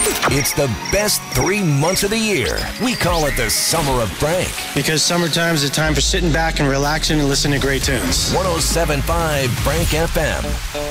It's the best 3 months of the year. We call it the Summer of Frank. Because summertime is a time for sitting back and relaxing and listening to great tunes. 107.5 Frank FM.